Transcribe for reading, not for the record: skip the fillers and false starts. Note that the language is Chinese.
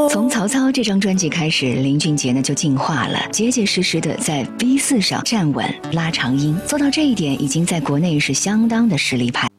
从曹操这张专辑开始，林俊杰呢就进化了，结结实实的在 B4 上站稳拉长音，做到这一点已经在国内是相当的实力派。